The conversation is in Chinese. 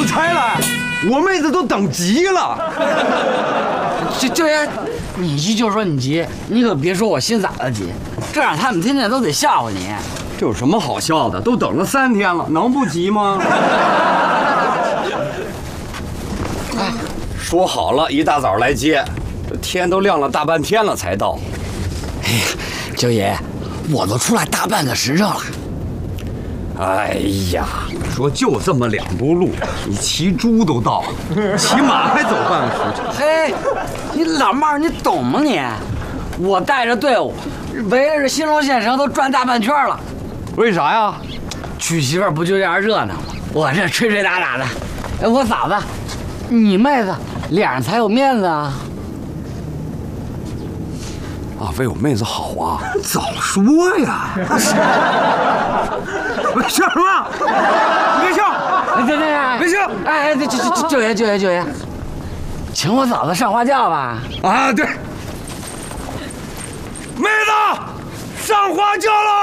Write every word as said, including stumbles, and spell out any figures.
才来，我妹子都等急了。 这这爷，你急就说你急，你可别说我心咋的急，这样他们天天都得吓唬你。 这有什么好笑的？都等了三天了，能不急吗？哎，说好了，一大早来接，这天都亮了大半天了才到。 哎呀，九爷，我都出来大半个时辰了。 哎呀，说就这么两步路，你骑猪都到了，骑马还走半个时辰。 嘿，你老帽你懂吗你？我带着队伍，围着新隆县城都转大半圈了。 为啥呀？ 娶媳妇不就这样热闹吗？我这吹吹打打的，哎，我嫂子，你妹子脸上才有面子啊！ 啊，为我妹子好啊，早说呀！没事吧？别笑， 对对对， 别笑！ 哎，这这这九爷九爷九爷，请我嫂子上花轿吧？ 啊，对，妹子上花轿了。